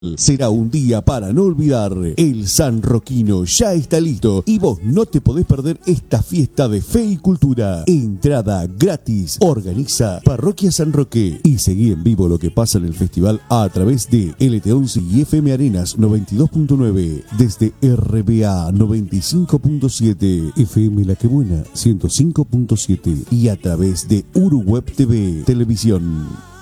Será un día para no olvidar. El San Roquino ya está listo y vos no te podés perder esta fiesta de fe y cultura. Entrada gratis. Organiza Parroquia San Roque y seguí en vivo lo que pasa en el festival a través de LT11 y FM Arenas 92.9, desde RBA 95.7, FM La Que Buena 105.7 y a través de Uruweb TV Televisión.